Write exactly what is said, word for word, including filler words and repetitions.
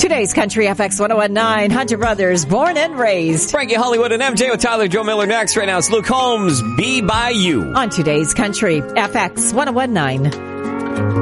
Today's Country F X one oh one point nine, Hunter Brothers, born and raised. Frankie Hollywood and M J with Tyler Joe Miller next. Right now it's Luke Holmes, Be By You. On today's Country F X one oh one point nine.